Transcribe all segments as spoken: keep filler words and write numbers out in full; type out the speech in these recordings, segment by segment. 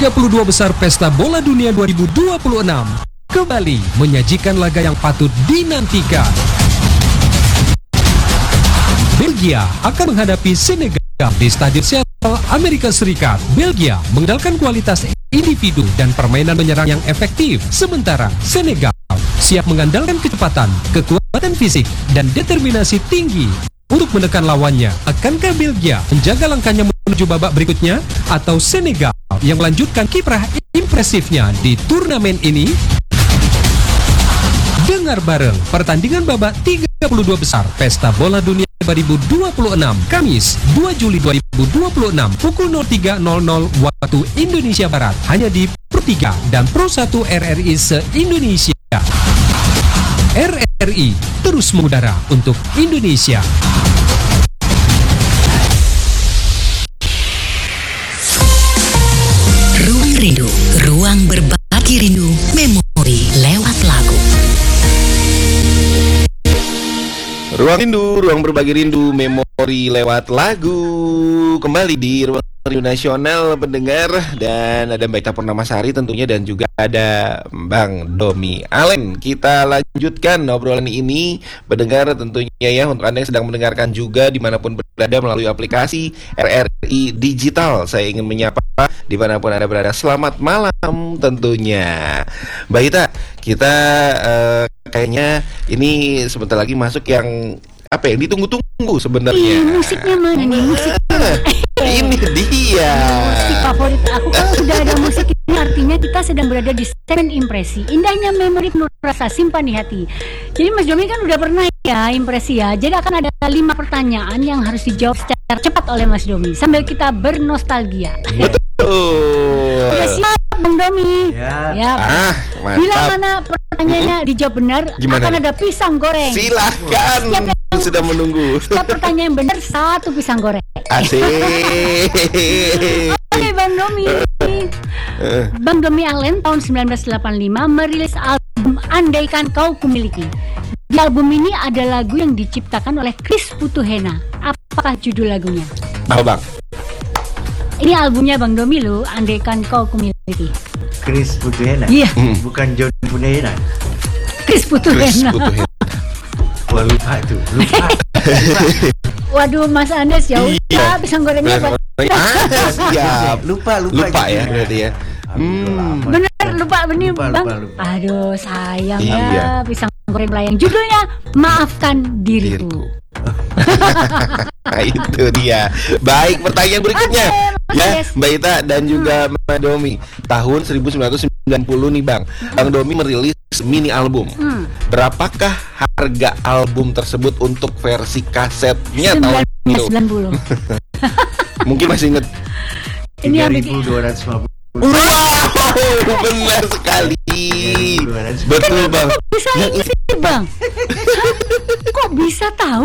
tiga puluh dua besar Pesta Bola Dunia dua ribu dua puluh enam kembali menyajikan laga yang patut dinantikan. Belgia akan menghadapi Senegal di Stadion Seattle, Amerika Serikat. Belgia mengandalkan kualitas individu dan permainan menyerang yang efektif, sementara Senegal siap mengandalkan kecepatan, kekuatan fisik, dan determinasi tinggi untuk menekan lawannya. Akankah Belgia menjaga langkahnya menuju babak berikutnya, atau Senegal yang melanjutkan kiprah impresifnya di turnamen ini? Dengar bareng pertandingan babak tiga puluh dua besar Pesta Bola Dunia dua ribu dua puluh enam, Kamis dua Juli dua ribu dua puluh enam pukul nol tiga nol nol waktu Indonesia Barat, hanya di Pro tiga dan Pro satu R R I se-Indonesia. R R I terus mengudara untuk Indonesia. Ruang Rindu, ruang berbagi rindu, memori lewat lagu. Ruang Rindu, ruang berbagi rindu, memori lewat lagu. Kembali di Ruang Rindu Nasional pendengar, dan ada Mbak Ita Purnamasari tentunya, dan juga ada Bang Domi Alen. Kita lanjutkan obrolan ini pendengar tentunya ya, untuk Anda yang sedang mendengarkan juga dimanapun berada melalui aplikasi R R I Digital. Saya ingin menyapa dimanapun Anda berada, selamat malam tentunya. Mbak Ita, kita uh, kayaknya ini sebentar lagi masuk yang apa yang ditunggu-tunggu sebenarnya. Ih, musiknya mana nih? Musiknya. Ini dia. Musik favorit aku. Kalau sudah ada musik ini artinya kita sedang berada di segmen impresi. Indahnya memori penuh rasa, simpan di hati. Jadi Mas Domi kan udah pernah ya impresi ya. Jadi akan ada lima pertanyaan yang harus dijawab secara cepat oleh Mas Domi sambil kita bernostalgia. Betul. Udah siap Bang Domi? Ya. Ya. Ah, mantap. Bila mana pertanyaannya dijawab benar, Gimana? akan ada pisang goreng. Silahkan. Setiap Sudah menunggu. Setiap pertanyaan yang benar satu pisang goreng. Asik. Oke Bang Domi. Bang Domi Alen tahun sembilan belas delapan puluh lima merilis album Andaikan Kau Kumiliki. Di album ini ada lagu yang diciptakan oleh Chris Putuhena. Apakah judul lagunya? Tahu Bang? Ini albumnya Bang Domi lo, Andaikan Kau Kumiliki. Chris Putuhena. Iya. Bukan John Putuhena. Chris Chris Putuhena. Putuhena. Wah, lupa tuh, lupa. Waduh Mas Andes ya udah Iya. pisang gorengnya buat. Ah, siap. Lupa, lupa. Lupa gitu ya berarti ya. Hmm. Bener lupa bener Lupa, Bang. lupa, lupa. Aduh sayang Iya. ya pisang goreng melayang. Judulnya Maafkan Diriku. Diriku. Nah itu dia. Baik, pertanyaan berikutnya. Oke, Mas Ya, Andes. Mbak Ita dan juga Mbak Domi. Tahun seribu sembilan ratus sembilan puluh nih Bang, Bang Domi merilis mini album. Hmm. Berapakah harga album tersebut untuk versi kasetnya tahun itu? sembilan puluh. Mungkin masih inget. Ini Tiga yang ribu bikin dua ratus lima puluh. Wow, benar sekali. Betul Bang. kok bisa ini sih Bang? Hah? Kok bisa tahu?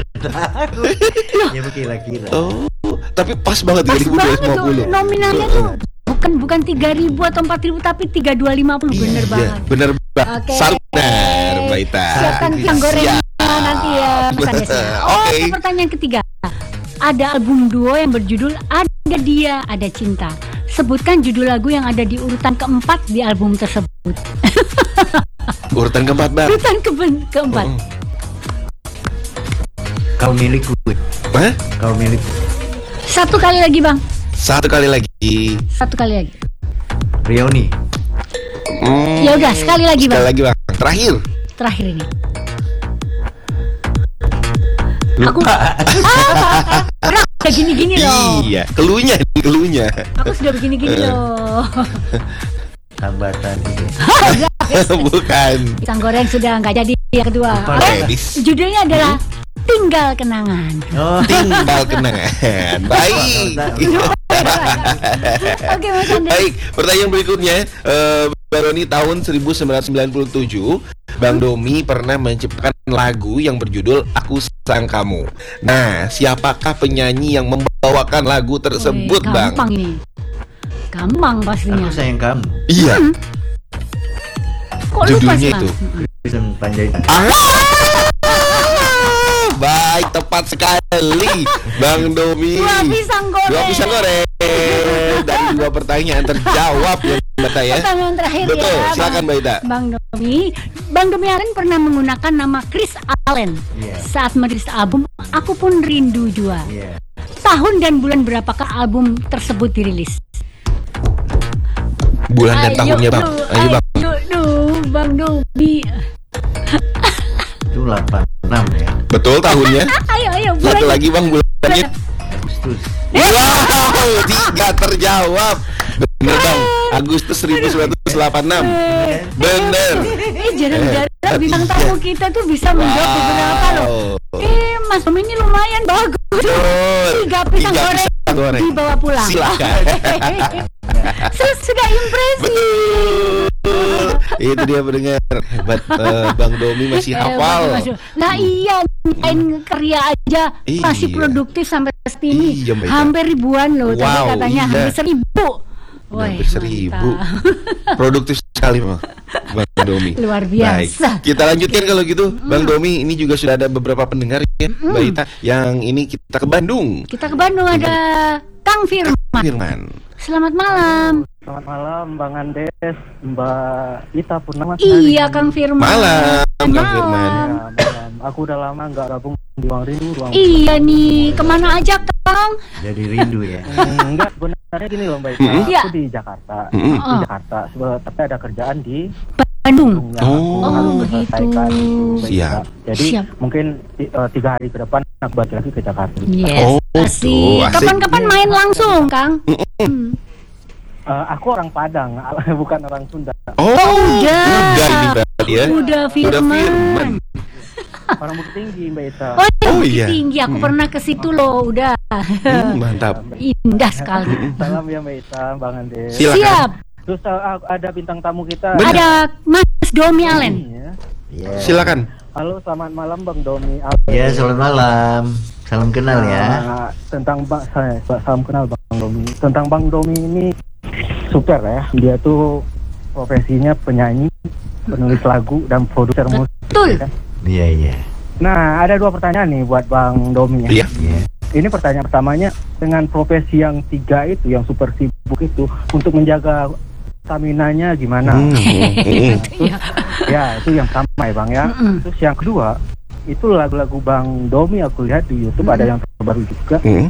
Ya kira-kira. Oh, tapi pas banget Pas tiga ribu dua ratus banget lima tuh puluh. nominalnya tuh bukan bukan tiga ribu atau empat ribu tapi tiga ribu dua ratus lima puluh. Bener Iya, banget. bener banget. Oke. Salut benar, Mbak Ita. Siapkan pisang gorengnya nanti ya Mas Andes ya. Oke. Oke, pertanyaan ketiga. Ada album duo yang berjudul Ada Dia, Ada Cinta. Sebutkan judul lagu yang ada di urutan keempat di album tersebut. Urutan keempat Bang. Urutan ke- keempat. Oh. Kau milikku. Hah? Kau milikku. Satu kali lagi Bang. Satu kali lagi. Satu kali lagi. Rioni. Hmm, Ya udah, sekali lagi sekali Bang. lagi Bang. Terakhir. Terakhir ini. Lupa. Orang udah gini-gini loh. Iya, keluhnya, keluhnya. Aku sudah begini-gini loh. Hambatan itu. Bukan. Pisang goreng sudah nggak jadi yang kedua. Lupa. Oke, Oke, dis- judulnya adalah Tinggal Kenangan. Oh. tinggal kenangan. Baik. Oke Mas Andes. Baik, pertanyaan berikutnya. Eh, Baroni tahun seribu sembilan ratus sembilan puluh tujuh, Bang Domi pernah menciptakan lagu yang berjudul Aku Sayang Kamu. Nah, siapakah penyanyi yang membawakan lagu tersebut, Wih, Bang? gampang ini. Gampang pastinya. Aku sayang kamu. Iya. Kok lupa Judulnya sih, Bang? itu. Kristen Panjaitan. Ah, baik, tepat sekali, Bang Domi. Dua pisang goreng. Dua pisang goreng dan juga pertanyaan terjawab ya Mbak Ita ya. Pertanyaan terakhir Betul, ya. silakan Mbak Ita. Bang Domi, Bang Domi Allen pernah menggunakan nama Chris Allen Iya. saat merilis album Aku Pun Rindu Jua. Iya. Tahun dan bulan berapakah album tersebut dirilis? Bulan dan tahunnya Bang. Duh, Ayo Bang. Ayo duh, Bang Domi. Itu delapan puluh enam ya. Betul tahunnya. Ayo ayo Satu bulan. lagi Bang bulannya. Agustus. Wow, tiga terjawab. Bener Bang. Agustus seribu sembilan ratus delapan puluh enam. Bener. Eh jarang-jarang bintang tamu kita tuh bisa menjawab beberapa loh. Eh Mas Domi ini lumayan bagus. Betul. Tiga pisang Tiga goreng pisang goreng. dibawa pulang. Silakan. Sus- Sudah impresi. Betul. Itu dia pendengar. Hebat eh, Bang Domi masih Eh, hafal. masuk. Nah iya, main kerja aja Iya. masih produktif sampai saat ini. Iya, Mbak Ita. Hampir ribuan loh. Tadi Wow, katanya iya. hampir seribu. Hampir Wih, seribu. mantap. Produktif sekali Bang. Bang Domi. Luar biasa. Baik, kita lanjutkan kalau gitu, Bang Domi. Ini juga sudah ada beberapa pendengar ya, Mbak Ita. Yang ini kita ke Bandung. Kita ke Bandung ada Kang Firman. Firman. Selamat malam. Selamat malam Bang Andes, Mbak Ita Purnama. Iya Kang Firman. Malam, Kang Malam. Firman. Ya, malam. Aku udah lama nggak gabung di Ruang Rindu. Ruang Iya nih, kemana aja Kang? Jadi rindu ya. Hmm, enggak, sebenarnya gini loh Mbak Ita. Mm-mm. Aku Iya. di Jakarta. Mm-mm. Di Jakarta, sebe- tapi ada kerjaan di Bandung. Bandung yang Oh. aku Oh, harus begitu. selesaikan, Mbak Ita. Siap. Jadi Siap. mungkin ti- eh, tiga hari ke depan aku balik lagi ke Jakarta. Yes. Oh, asik. tuh, asik. Kapan-kapan main langsung Kang? Hmm. Eh, aku orang Padang, bukan orang Sunda. Oh, udah. udah ini berarti ya. Udah Udah Firman. Firman. Orang Bukit Tinggi Mbak Ita. Oh, iya, Oh, Bukit iya. Tinggi. Aku Hmm. pernah ke situ loh. Udah. Hmm, mantap. Indah sekali. Salam ya Mbak Ita, Bang Andes. Silakan. Siap. Terus eh, ada bintang tamu kita. Benar. Ada Mas Domi Allen. Iya. Iya. Silakan. Halo, selamat malam Bang Domi Allen. Ya, selamat malam. Salam kenal ya. Ah, tentang Bang saya salam kenal Bang Domi. Tentang Bang Domi ini super ya. Dia tuh profesinya penyanyi, penulis lagu dan produser musik. Betul. ya. Iya, iya. Nah, ada dua pertanyaan nih buat Bang Domi ya. Iya. Iya. Ini pertanyaan pertamanya, dengan profesi yang tiga itu, yang super sibuk itu, untuk menjaga stamina-nya gimana? Hmm, hmm, hmm. Iya. Ya, itu yang pertama ya Bang ya. Mm-mm. Terus yang kedua, itu lagu-lagu Bang Domi aku lihat di YouTube ada yang terbaru juga. Hmm.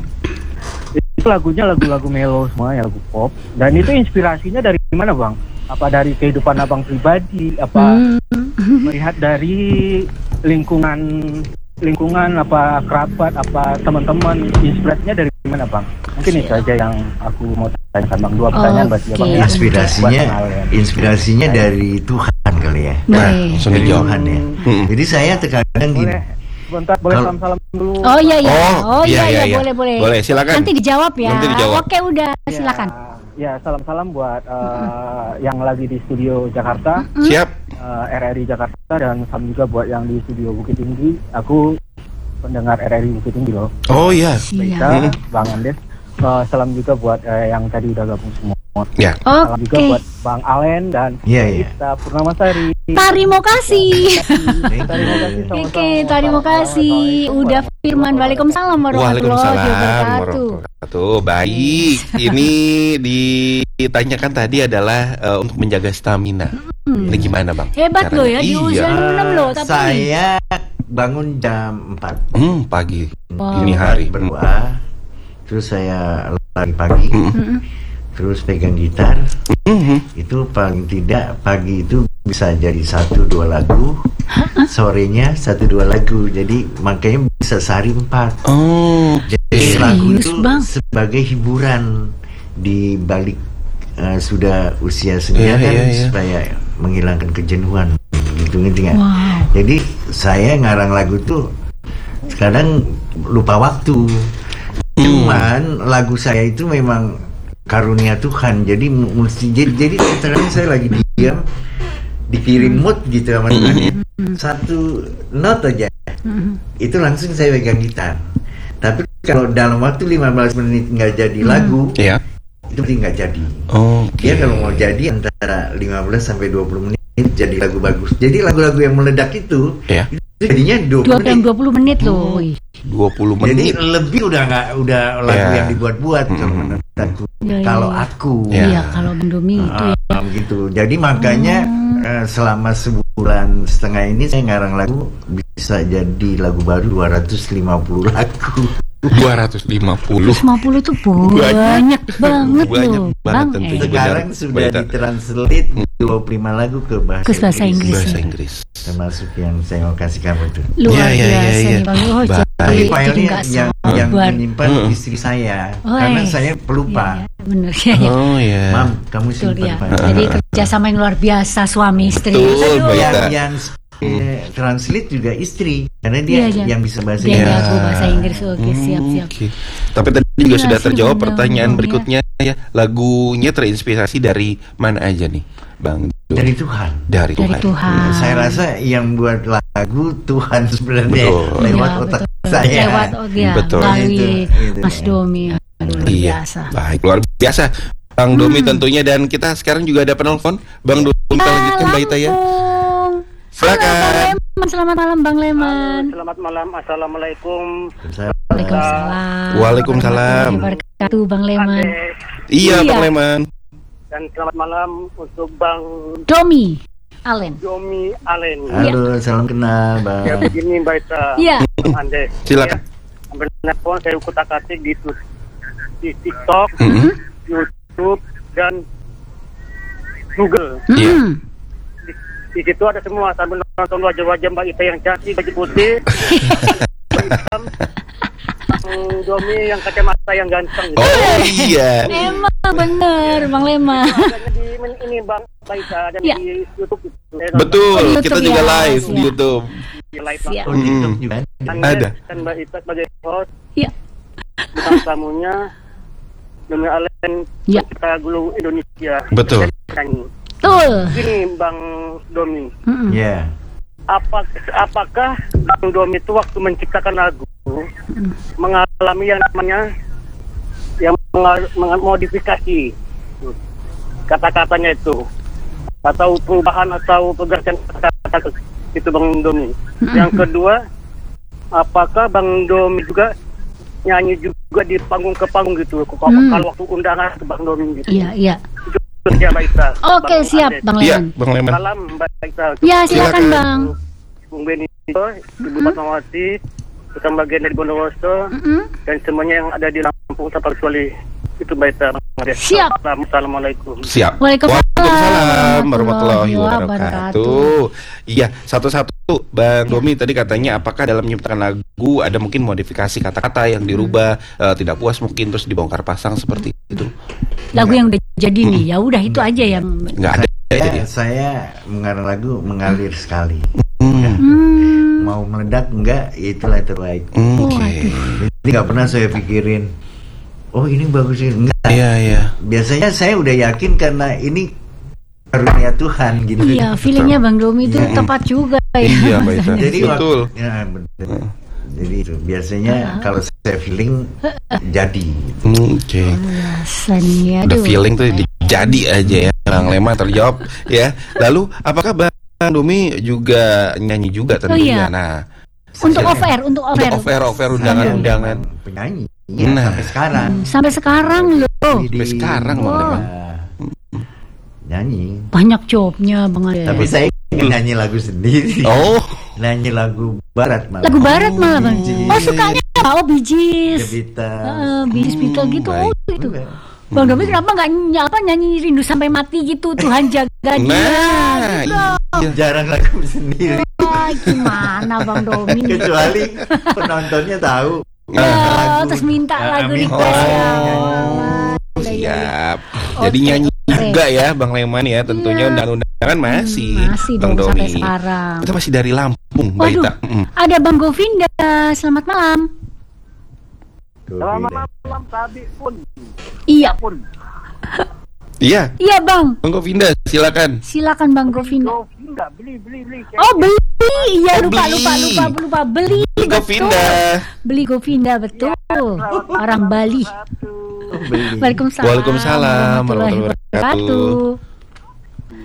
Itu lagunya lagu-lagu melo semua ya, lagu pop. Dan itu inspirasinya dari mana Bang? Apa dari kehidupan Abang pribadi? Apa Hmm. melihat dari lingkungan lingkungan apa kerabat apa teman-teman, inspirasinya dari mana Bang? Mungkin itu aja yang aku mau tanyakan Bang. Dua pertanyaan buat dia Bang. Oke. ya. Inspirasinya Buat kalian. inspirasinya dari Tuhan kali ya. Nah, Baik. langsung Dari dijawab. Tuhan ya. Hmm. Jadi saya terkadang gini. Boleh, sebentar boleh Kalau- salam-salam dulu. Oh iya iya. Oh, Oh, iya, iya iya, iya, iya. boleh boleh. Boleh, silakan. Nanti dijawab ya. Nanti dijawab. Oke, udah, Ya, silakan. Ya, salam-salam buat uh, yang lagi di studio Jakarta, Siap. uh, R R I Jakarta, dan salam juga buat yang di studio Bukit Tinggi. Aku pendengar R R I Bukit Tinggi loh. Oh iya. Kita, Siap. Bang Andes. Uh, salam juga buat uh, yang tadi udah gabung semua. Ya. Salam juga Oke. buat Bang Alen dan Iya, iya. kita Purnamasari. Terima kasih. Terima kasih sama-sama. Oke, terima kasih. Udah Firman. Waalaikumsalam warahmatullahi Waalaikumsalam wabarakatuh. warahmatullahi wabarakatuh. Baik, ini ditanyakan tadi adalah eh, untuk menjaga stamina. Ini gimana Bang? Hebat loh ya, di Iya. usia enam loh, tapi Saya bangun jam empat. Hmm, pagi. Wow. Ini hari. Hmm. Berdoa. Terus saya lari pagi. Hmm. Terus pegang gitar. Hmm. Itu paling tidak pagi itu bisa jadi satu dua lagu, sorenya satu dua lagu, jadi makanya bisa sehari empat. Oh. Jadi lagu Serius, itu Bang? sebagai hiburan di balik eh, sudah usia senja Iya, kan, iya, iya. supaya menghilangkan kejenuhan gitu, ngerti nggak? wow. Jadi saya ngarang lagu tuh kadang lupa waktu. Cuman lagu saya itu memang karunia Tuhan. Jadi mu- mesti jadi jadi terkadang saya lagi diam dikirim mood gitu sama Tuhan ya. Satu not aja itu langsung saya pegang gitar. Tapi kalau dalam waktu lima belas menit nggak jadi lagu, Iya. itu berarti nggak jadi. Oke. Dia kalau mau jadi antara lima belas sampai dua puluh menit ini jadi lagu bagus. Jadi lagu-lagu yang meledak itu, Ya. itu jadinya dua Dua puluh jam menit. dua puluh menit loh. Wih. dua puluh Jadi menit. lebih udah nggak udah lagu Ya. yang dibuat-buat kalau Mm-mm. menurut aku. Ya, ya, Kalau ya. aku, Ya. Iya, kalau Bang Domi itu ya. Ah, gitu. Jadi makanya eh, selama sebulan setengah ini saya ngarang lagu bisa jadi lagu baru dua ratus lima puluh lagu. dua ratus lima puluh. lima puluh itu banyak banget Banyak loh. banget Bang, tentunya. eh. Sekarang Benar, sudah Baita. ditranslate dua puluh lima lagu ke bahasa, Ke bahasa Inggris. Bahasa ya. Inggris. Termasuk yang saya mau kasih kamu tuh. Luar Ya, ya, ya, biasa ya. nih Bang. Oh, Baik. jadi Tapi jadi filenya nggak yang yang sabar. menyimpan Mm-mm. istri saya Oh, karena eh. saya pelupa. Iya, iya. Bener ya, ya. Oh ya. Mam, kamu Betul simpan ya. file. Jadi kerjasama yang luar biasa suami istri. Betul, Aduh. Baita. yang yang eh, translate juga istri karena dia Iya, iya. yang bisa bahasa Dia Inggris. Ya. jago bahasa Inggris. Oke, siap siap. Oke. Tapi tadi juga Iya sudah sih, terjawab benar, pertanyaan benar, berikutnya ya. Lagunya terinspirasi dari mana aja nih, Bang? Dul? Dari Tuhan. Dari Dari Tuhan. Tuhan. Saya rasa yang buat lagu Tuhan sebenarnya Betul. lewat Iya, otak betul. saya. Lewat oh, dia, Betul. melalui Itu, itu. Mas Domi. Aduh, luar Iya. biasa. Baik, luar biasa. Bang Domi Hmm. tentunya, dan kita sekarang juga ada penelpon. Bang Domi, kita lanjutkan Baita ya. Lampung. Silakan. Halo, Bang Leman. Selamat malam Bang Leman. Selamat malam, assalamualaikum. Waalaikumsalam. Waalaikumsalam. Warahmatullahi wabarakatuh Bang Leman. Ade. Iya, Iya. Bang Leman. Dan selamat malam untuk Bang Domi Allen. Domi Allen. Halo, salam kenal, Bang. Ya begini Baita, Iya. Ande. Silakan. Ya, ambil telepon saya kutak-atik di, tu- di TikTok, Mhm. YouTube dan Google. Iya. Hmm. Di situ ada semua sambil nonton wajah-wajah Mbak Ita yang cantik, baju putih, Mbak hitam, Bang Domi yang kacamata yang ganteng. Oh iya. Emang bener Bang Leman. Adanya di ini Bang Baita, ada Ya. di YouTube. Gitu. Saya Betul, Oh, di kita YouTube juga ya. live di Siap. YouTube. di live Siap. Oh, langsung. TikTok Hmm. juga. Anda Ada. dan Mbak Ita sebagai host, Iya. bukan tamunya, Domi Allen, Ya. kita gulu Indonesia. Betul. Nyanyi. Betul. Gini Bang Domi, Mm-mm. Ya. apa apakah Bang Domi itu waktu menciptakan lagu mengalami yang namanya yang mengal- mengmodifikasi kata-katanya itu atau perubahan atau pergantian kata-kata itu Bang Domi? Yang kedua, apakah Bang Domi juga nyanyi juga di panggung ke panggung gitu kalau Hmm. kalau waktu undangan ke Bang Domi gitu? Iya, iya. Itu ya Mbak Ita. Oke, Bang siap Ade. Bang Iya, Leman. Bang Leman. Salam Mbak Ita. Ya, silakan Silakan. Bang. Bung Benito, Ibu Fatmawati, bukan bagian dari Bondowoso, Mm-mm. dan semuanya yang ada di Lampung tanpa kecuali itu Baita. Siap. Assalamualaikum. Siap. Waalaikumsalam Waalaikumsalam warahmatullahi warahmatullahi wabarakatuh. Iya, satu-satu Bang Domi tadi katanya apakah dalam menciptakan lagu ada mungkin modifikasi kata-kata yang dirubah, eh, tidak puas mungkin terus dibongkar pasang seperti itu. Lagu yang udah jadi nih, ya udah itu aja yang. Enggak ada Saya, ya. saya mengarang lagu mengalir sekali. Hmm. Hmm. Mau meledak enggak, ya itulah yang terbaik. Hmm, Oke. Waduh. Jadi nggak pernah saya pikirin, oh ini bagus ini. Enggak. Iya, iya. Biasanya saya udah yakin karena ini karunia Tuhan gitu. Iya, feelingnya Bang Domi itu Iya. tepat juga ya. Iya, Mbak Ita. Jadi Betul. waktu, ya, betul. Jadi itu biasanya kalau saya feeling jadi. Hmm, Oke. Biasa nih, Udah aduh. feeling tuh di- jadi aja ya. Bang Leman terjawab ya. Lalu apakah Bang Domi juga nyanyi juga tentunya? iya. Nah, Untuk Saya- off air, untuk off untuk air. off air, off air Saya undangan-undangan. memang penyanyi ya, Nah. sampai sekarang. Hmm, Sampai sekarang loh. Sampai sekarang, Bang Wow. Leman. Nyanyi. Banyak jobnya Bang Ade. Tapi saya nggak nyanyi lagu sendiri. Oh, Nyanyi lagu barat malah. Lagu barat malah Bang. Bee Gees. Oh, sukanya apa? Oh, Bee Gees. The Beatles. Heeh, Bee Gees, Beatles gitu. baik. Oh, itu. Enggak. Bang Domi kenapa nggak ny- apa nyanyi rindu sampai mati gitu? Tuhan jaga dia. nah, iya. Jarang lagu sendiri. Wah, gimana Bang Domi? Kecuali penontonnya tahu. Oh, Lagu- terus minta Ah, lagu minta. request ya. Oh, siap. Jadi Oke, nyanyi oke. juga ya Bang Leman ya. Tentunya Iya. undangan-undangan masih. Hmm, masih Bang dong sampai Domi. sekarang. Kita masih dari Lampung, Mbak Waduh. Ita. Mm. Ada Bang Govinda. Selamat malam. Selamat malam Tabi pun. Iya, Pun. Iya, iya Bang. Bang Govinda, silakan. Silakan Bang Govinda. Govinda, beli beli beli. Oh beli, iya Oh, lupa beli. lupa lupa lupa beli. Bang Govinda. Betul. Beli Govinda betul. Orang Bali. Oh, beli. Waalaikumsalam. Waalaikumsalam warahmatullahi warahmatullahi wabarakatuh. Iya.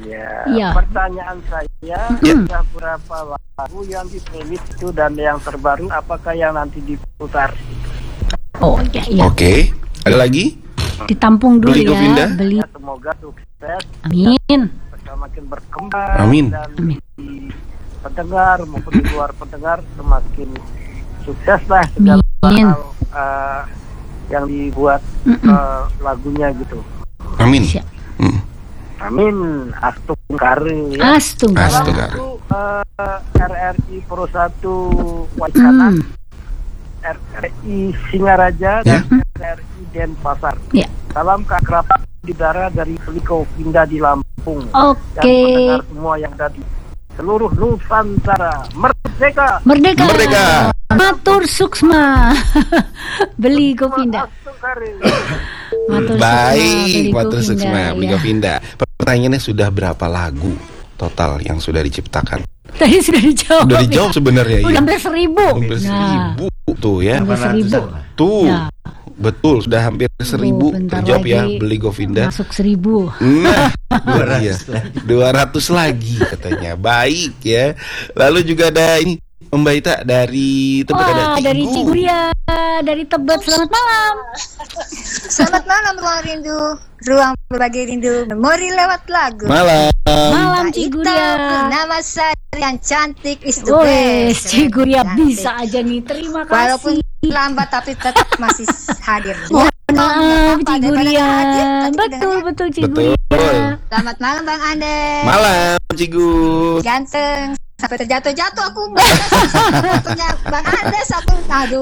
Iya. Pertanyaan saya, Ya. ada berapa lagu yang di playlist itu dan yang terbaru apakah yang nanti diputar? Oh iya iya. Oke. Ada lagi? Ditampung dulu Beli Govinda? ya. Beli. Ya, semoga sukses, Amin. semakin berkembang Amin. dan Amin. di pendengar maupun di luar pendengar semakin sukses lah segala Amin. hal uh, yang dibuat Mm-mm. uh, lagunya gitu. Amin. Siap. Hmm. Amin. Astung kare ya. Astunggal. Astung. Salam untuk uh, R R I Pro satu Wacana, Hmm. R R I Singaraja Ya. dan R R I Denpasar. Ya. Salam keakraban di udara dari Peliko Pindah di Lampung. Dan Oke. pendengar semua yang ada di seluruh Nusantara. Merdeka. Merdeka. Merdeka. Matur suksma. Beli Govinda. Astung kare. Matur Baik, Beli Matur Govinda, Suksma, Beli ya. Govinda. Pertanyaannya sudah berapa lagu total yang sudah diciptakan? Tadi sudah dijawab. Sudah dijawab sebenarnya Udah ya. hampir seribu. Hampir Nah, seribu tuh ya. hampir seribu. Tuh, Ya. betul sudah hampir seribu bentar terjawab ya lagi Beli Govinda. Masuk seribu. Nah, dua ratus iya. lagi. dua ratus lagi katanya. Baik ya. Lalu juga ada ini Mbak Ita dari Tebet ada Wah, dari Cigu. Ciguria, dari Tebet. Selamat malam. Selamat malam Ruang Rindu, Ruang Berbagi Rindu, Memori lewat lagu. Malam. Malam Mbak Ita, Ciguria. nama saya yang cantik is the Woi, best. Ciguria Cantik. bisa aja nih. Terima Walaupun kasih. lambat tapi tetap masih hadir. Mohon Ya, maaf apa, daripada Ciguria. nggak hadir, tapi Betul kedengarannya. betul Betul. Ciguria. Selamat malam Bang Ande. Malam Cigu. Ganteng sampai terjatuh-jatuh aku. Punya Bang Ande satu. Aduh.